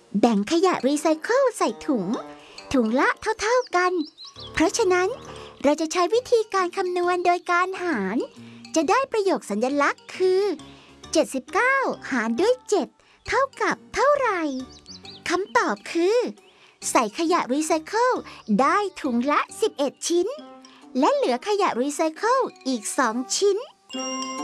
แบ่งขยะรีไซเคิลใส่ถุงละเท่าๆกัน เพราะฉะนั้นเราจะใช้วิธีการคำนวณโดยการหาร จะได้ประโยคสัญลักษณ์คือ79หารด้วย7เท่ากับเท่าไหร่คำตอบคือใส่ขยะรีไซเคิลได้ถุงละ11ชิ้นและเหลือขยะรีไซเคิลอีก2ชิ้น